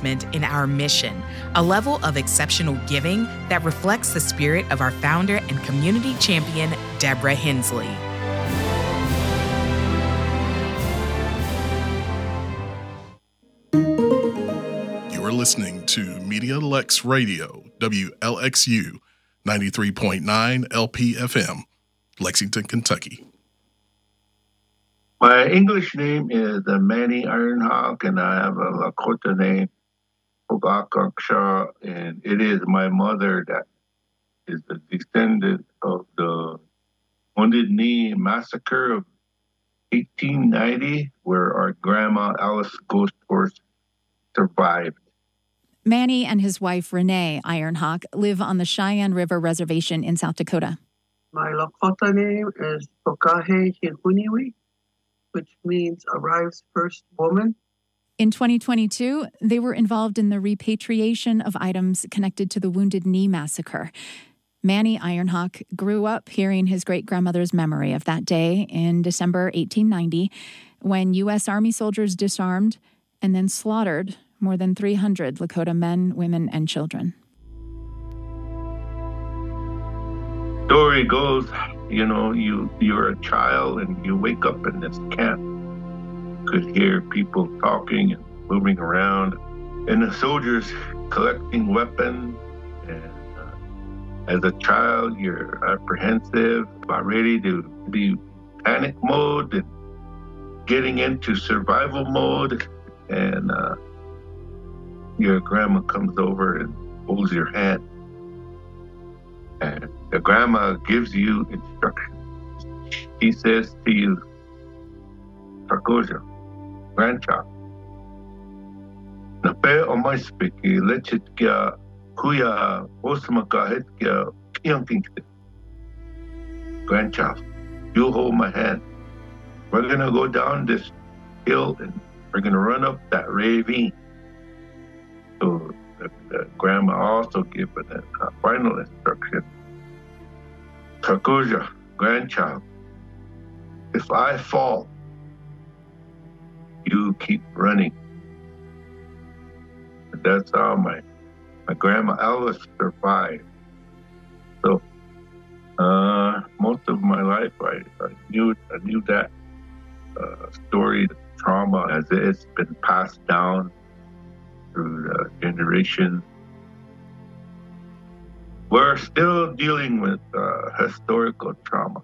investment in our mission, a level of exceptional giving that reflects the spirit of our founder and community champion, Deborah Hensley. You're listening to Media Lex Radio, WLXU, 93.9 LPFM, Lexington, Kentucky. My English name is Manny Ironhawk, and I have a Lakota name, Ogakoksha, and it is my mother that is a descendant of the Wounded Knee Massacre of 1890, where our grandma Alice Ghost Horse survived. Manny and his wife, Renee Ironhawk, live on the Cheyenne River Reservation in South Dakota. My Lakota name is Tokahe Hihuniwi, which means arrives first woman. In 2022, they were involved in the repatriation of items connected to the Wounded Knee Massacre. Manny Ironhawk grew up hearing his great-grandmother's memory of that day in December 1890, when U.S. Army soldiers disarmed and then slaughtered more than 300 Lakota men, women, and children. Story goes, you're a child and you wake up in this camp. You could hear people talking and moving around, and the soldiers collecting weapons. And as a child, you're apprehensive, about ready to be panic mode and getting into survival mode. And your grandma comes over and holds your hand. And the grandma gives you instructions. She says to you, Sarkoja, grandchild, Nape o mai spiki lechit kia kuya osmaka het kia kiankinkte. Grandchild, you hold my hand. We're gonna go down this hill and we're gonna run up that ravine. So the grandma also gave a final instruction. Sarkoja, grandchild, if I fall, you keep running. And that's how my grandma Alice survived. So most of my life I knew that story, the trauma, as it's been passed down through the generations. We're still dealing with historical trauma,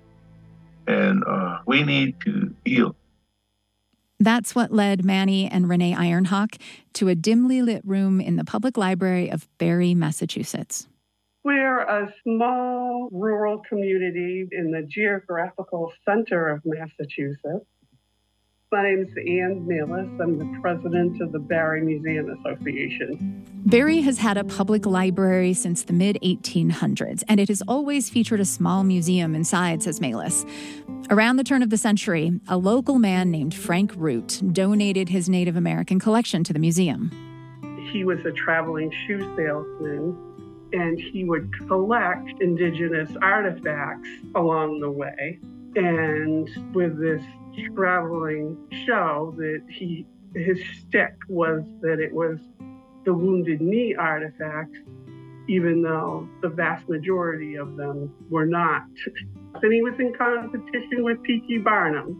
and we need to heal. That's what led Manny and Renee Ironhawk to a dimly lit room in the public library of Barre, Massachusetts. We're a small rural community in the geographical center of Massachusetts. My name is Ann Mealis. I'm the president of the Barre Museum Association. Barre has had a public library since the mid-1800s, and it has always featured a small museum inside, says Mealis. Around the turn of the century, a local man named Frank Root donated his Native American collection to the museum. He was a traveling shoe salesman, and he would collect indigenous artifacts along the way. And with this traveling show, that his shtick was that it was the Wounded Knee artifacts, even though the vast majority of them were not. And he was in competition with P.T. Barnum.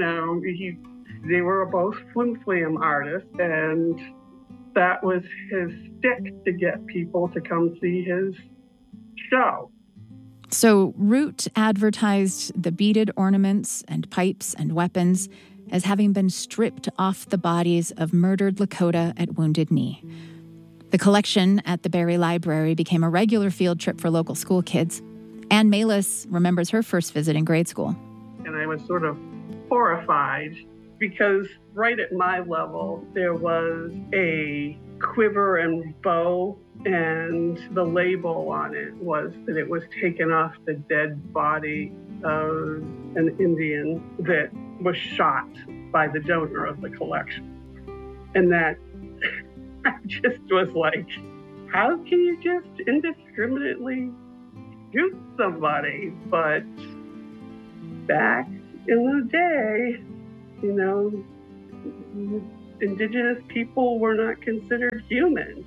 They were both flim flam artists, and that was his shtick to get people to come see his show. So Root advertised the beaded ornaments and pipes and weapons as having been stripped off the bodies of murdered Lakota at Wounded Knee. The collection at the Barre Library became a regular field trip for local school kids. Ann Mealis remembers her first visit in grade school. And I was sort of horrified because right at my level, there was a quiver and bow, and the label on it was that it was taken off the dead body of an Indian that was shot by the donor of the collection. And that I just was like, how can you just indiscriminately shoot somebody? But back in the day, Indigenous people were not considered human.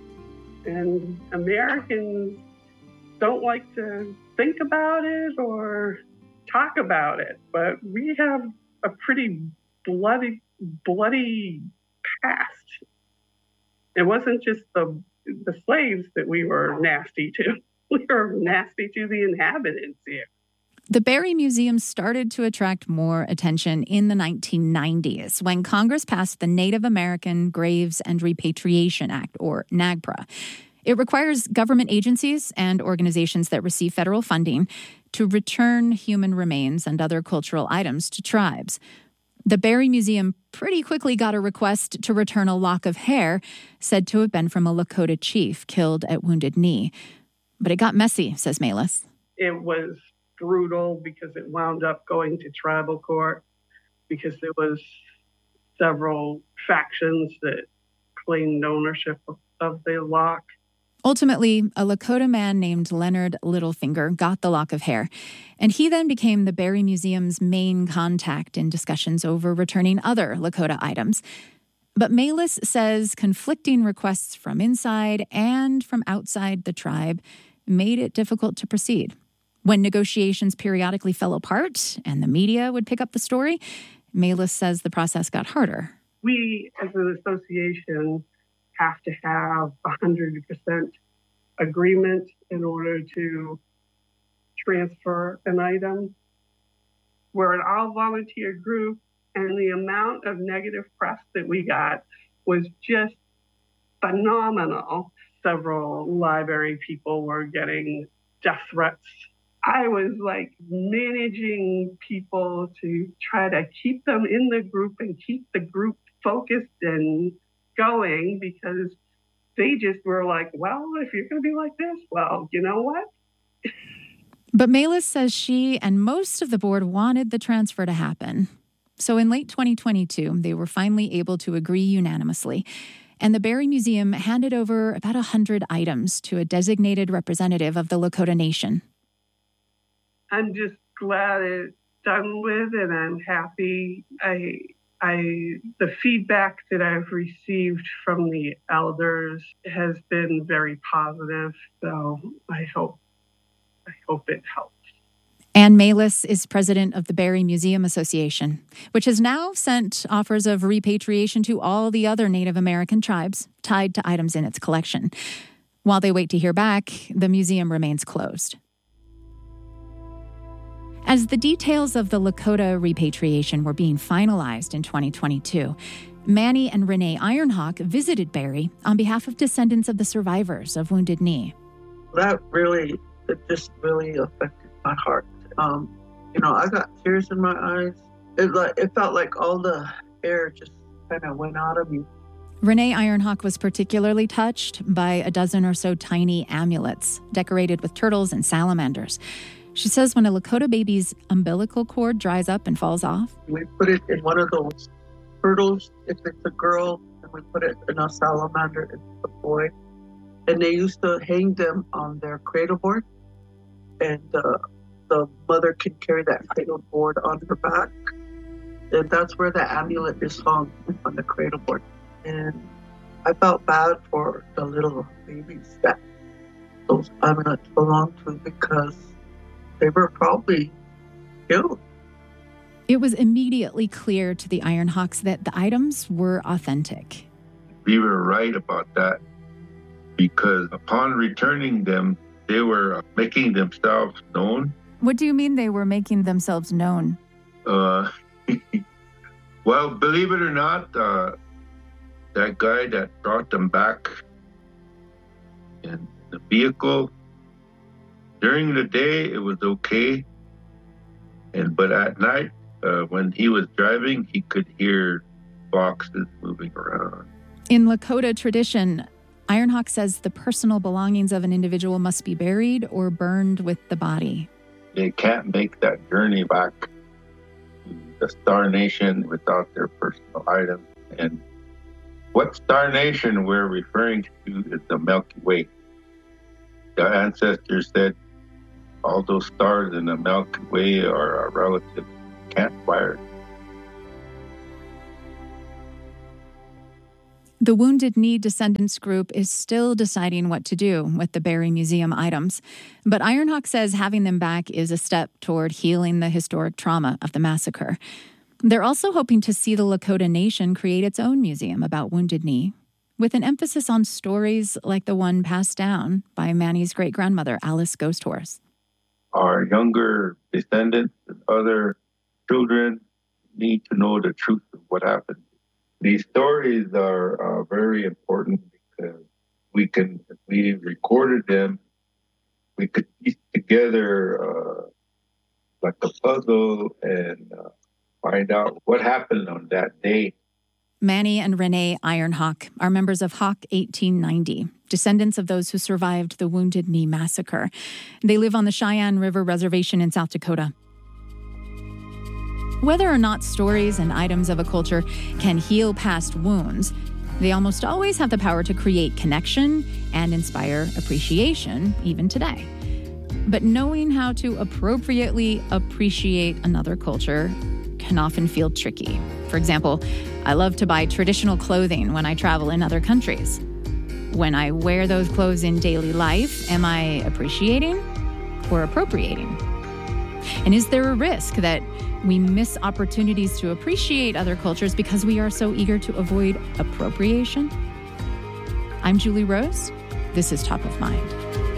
And Americans don't like to think about it or talk about it, but we have a pretty bloody past. It wasn't just the slaves that we were nasty to. We were nasty to the inhabitants here. The Berry Museum started to attract more attention in the 1990s when Congress passed the Native American Graves and Repatriation Act, or NAGPRA. It requires government agencies and organizations that receive federal funding to return human remains and other cultural items to tribes. The Berry Museum pretty quickly got a request to return a lock of hair said to have been from a Lakota chief killed at Wounded Knee. But it got messy, says Malis. It was brutal because it wound up going to tribal court because there was several factions that claimed ownership of the lock. Ultimately, a Lakota man named Leonard Littlefinger got the lock of hair, and he then became the Berry Museum's main contact in discussions over returning other Lakota items. But Malis says conflicting requests from inside and from outside the tribe made it difficult to proceed. When negotiations periodically fell apart and the media would pick up the story, Malis says the process got harder. We, as an association, have to have 100% agreement in order to transfer an item. We're an all-volunteer group, and the amount of negative press that we got was just phenomenal. Several library people were getting death threats. I was managing people to try to keep them in the group and keep the group focused and going, because they just were like, well, if you're going to be like this, well, you know what? But Malis says she and most of the board wanted the transfer to happen. So in late 2022, they were finally able to agree unanimously, and the Berry Museum handed over about 100 items to a designated representative of the Lakota Nation. I'm just glad it's done with, and I'm happy. The feedback that I've received from the elders has been very positive, so I hope it helps. Ann Malis is president of the Berry Museum Association, which has now sent offers of repatriation to all the other Native American tribes tied to items in its collection. While they wait to hear back, the museum remains closed. As the details of the Lakota repatriation were being finalized in 2022, Manny and Renee Ironhawk visited Berry on behalf of descendants of the survivors of Wounded Knee. It just really affected my heart. I got tears in my eyes. It felt like all the air just kind of went out of me. Renee Ironhawk was particularly touched by a dozen or so tiny amulets decorated with turtles and salamanders. She says when a Lakota baby's umbilical cord dries up and falls off, we put it in one of those turtles if it's a girl, and we put it in a salamander if it's a boy. And they used to hang them on their cradle board, and the mother can carry that cradle board on her back. And that's where the amulet is hung, on the cradle board. And I felt bad for the little babies that those amulets belong to, because they were probably killed. It was immediately clear to the Ironhawks that the items were authentic. We were right about that, because upon returning them, they were making themselves known. What do you mean they were making themselves known? Well, believe it or not, that guy that brought them back in the vehicle, during the day, it was okay. But at night, when he was driving, he could hear boxes moving around. In Lakota tradition, Ironhawk says the personal belongings of an individual must be buried or burned with the body. They can't make that journey back to the Star Nation without their personal items. And what Star Nation we're referring to is the Milky Way. The ancestors said all those stars in the Milky Way are our relative campfires. The Wounded Knee Descendants group is still deciding what to do with the Barre Museum items, but Ironhawk says having them back is a step toward healing the historic trauma of the massacre. They're also hoping to see the Lakota Nation create its own museum about Wounded Knee, with an emphasis on stories like the one passed down by Manny's great-grandmother, Alice Ghosthorse. Our younger descendants and other children need to know the truth of what happened. These stories are very important because if we recorded them, we could piece together like a puzzle and find out what happened on that day. Manny and Renee Ironhawk are members of Hawk 1890, descendants of those who survived the Wounded Knee Massacre. They live on the Cheyenne River Reservation in South Dakota. Whether or not stories and items of a culture can heal past wounds, they almost always have the power to create connection and inspire appreciation, even today. But knowing how to appropriately appreciate another culture can often feel tricky. For example, I love to buy traditional clothing when I travel in other countries. When I wear those clothes in daily life, am I appreciating or appropriating? And is there a risk that we miss opportunities to appreciate other cultures because we are so eager to avoid appropriation? I'm Julie Rose. This is Top of Mind.